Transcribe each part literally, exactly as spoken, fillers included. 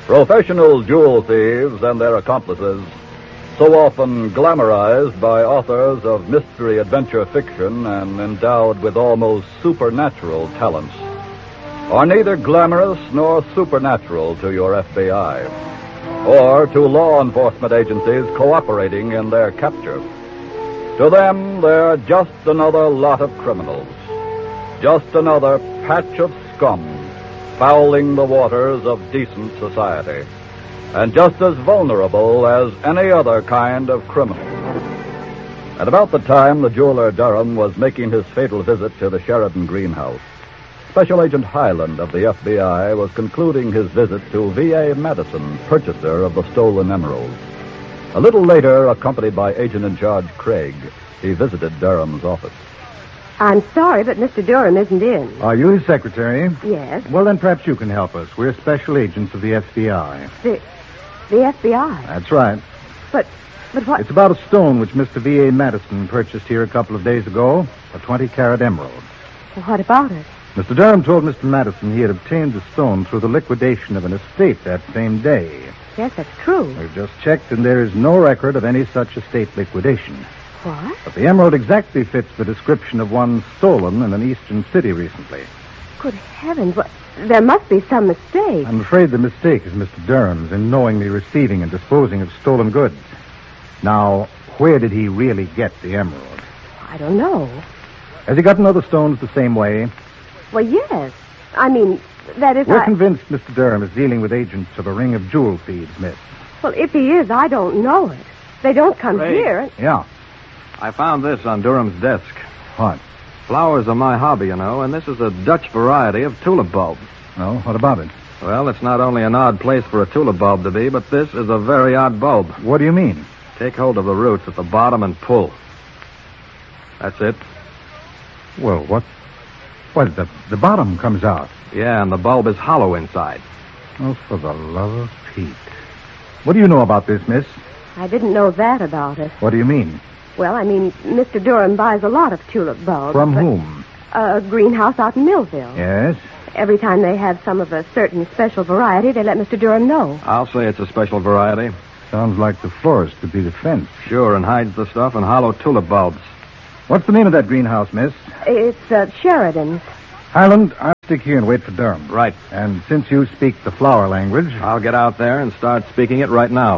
Professional jewel thieves and their accomplices, so often glamorized by authors of mystery adventure fiction and endowed with almost supernatural talents, are neither glamorous nor supernatural to your F B I, or to law enforcement agencies cooperating in their capture. To them, they're just another lot of criminals, just another patch of scum fouling the waters of decent society, and just as vulnerable as any other kind of criminal. At about the time the jeweler Durham was making his fatal visit to the Sheridan greenhouse, Special Agent Highland of the F B I was concluding his visit to V A Madison, purchaser of the stolen emeralds. A little later, accompanied by Agent-in-Charge Craig, he visited Durham's office. I'm sorry, but Mister Durham isn't in. Are you his secretary? Yes. Well, then perhaps you can help us. We're special agents of the F B I. The, the F B I? That's right. But, but what... It's about a stone which Mister V A Madison purchased here a couple of days ago, a twenty-carat emerald. Well, what about it? Mister Durham told Mister Madison he had obtained the stone through the liquidation of an estate that same day. Yes, that's true. We've just checked, and there is no record of any such estate liquidation. What? But the emerald exactly fits the description of one stolen in an eastern city recently. Good heavens, what... There must be some mistake. I'm afraid the mistake is Mister Durham's in knowingly receiving and disposing of stolen goods. Now, where did he really get the emerald? I don't know. Has he gotten other stones the same way? Well, yes. I mean, that is... We're I... convinced Mister Durham is dealing with agents of a ring of jewel thieves, miss. Well, if he is, I don't know it. They don't come Ray. here. Yeah. I found this on Durham's desk. What? Flowers are my hobby, you know, and this is a Dutch variety of tulip bulb. Oh, what about it? Well, it's not only an odd place for a tulip bulb to be, but this is a very odd bulb. What do you mean? Take hold of the roots at the bottom and pull. That's it. Well, what? Well, the, the bottom comes out. Yeah, and the bulb is hollow inside. Oh, for the love of Pete. What do you know about this, miss? I didn't know that about it. What do you mean? Well, I mean, Mister Durham buys a lot of tulip bulbs. From but- whom? A greenhouse out in Millville. Yes? Every time they have some of a certain special variety, they let Mister Durham know. I'll say it's a special variety. Sounds like the florist could be the fence. Sure, and hides the stuff in hollow tulip bulbs. What's the name of that greenhouse, miss? It's uh, Sheridan's. Highland, I'll stick here and wait for Durham. Right. And since you speak the flower language... I'll get out there and start speaking it right now.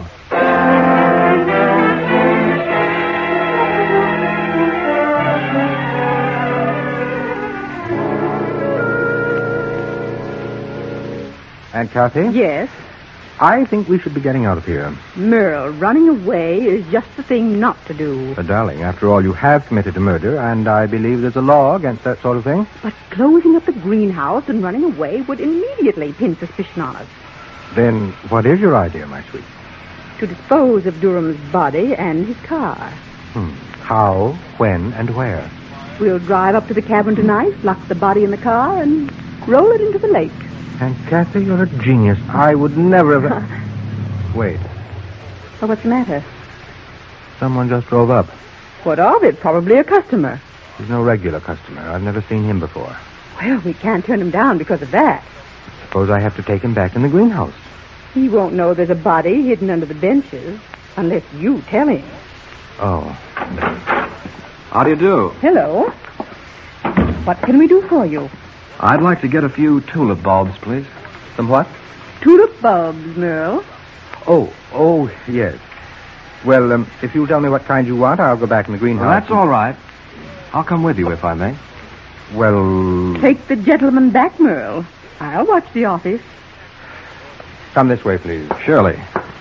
Aunt Kathy? Yes. I think we should be getting out of here. Merle, running away is just the thing not to do. Uh, darling, after all, you have committed a murder, and I believe there's a law against that sort of thing. But closing up the greenhouse and running away would immediately pin suspicion on us. Then what is your idea, my sweet? To dispose of Durham's body and his car. Hmm. How, when, and where? We'll drive up to the cabin tonight, lock the body in the car, and roll it into the lake. Aunt Kathy, you're a genius. I would never have... Wait. Well, what's the matter? Someone just drove up. What of it? Probably a customer. He's no regular customer. I've never seen him before. Well, we can't turn him down because of that. Suppose I have to take him back in the greenhouse. He won't know there's a body hidden under the benches unless you tell him. Oh. How do you do? Hello. What can we do for you? I'd like to get a few tulip bulbs, please. Some what? Tulip bulbs, Merle. Oh, oh, yes. Well, um, if you'll tell me what kind you want, I'll go back in the greenhouse. Well, that's all right. I'll come with you if I may. Well... Take the gentleman back, Merle. I'll watch the office. Come this way, please. Surely.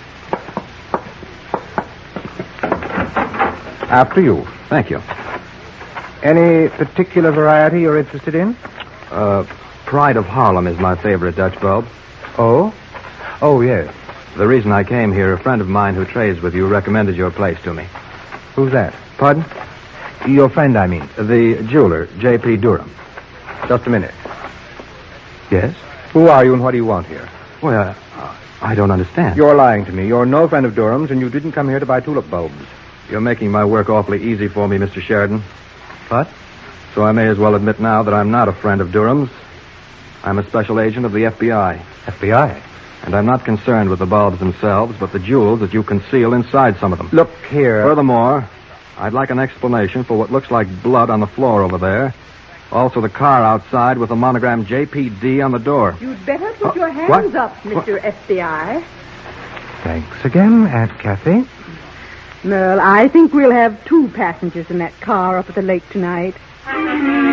After you. Thank you. Any particular variety you're interested in? Uh, Pride of Harlem is my favorite Dutch bulb. Oh? Oh, yes. The reason I came here, a friend of mine who trades with you recommended your place to me. Who's that? Pardon? Your friend, I mean. The jeweler, J P. Durham. Just a minute. Yes? Who are you and what do you want here? Well, uh, I don't understand. You're lying to me. You're no friend of Durham's, and you didn't come here to buy tulip bulbs. You're making my work awfully easy for me, Mister Sheridan. What? So I may as well admit now that I'm not a friend of Durham's. I'm a special agent of the F B I. F B I? And I'm not concerned with the bulbs themselves, but the jewels that you conceal inside some of them. Look here. Furthermore, I'd like an explanation for what looks like blood on the floor over there. Also the car outside with the monogram J P D on the door. You'd better put Uh, your hands what? up, Mister F B I. Thanks again, Aunt Kathy. Merle, I think we'll have two passengers in that car up at the lake tonight.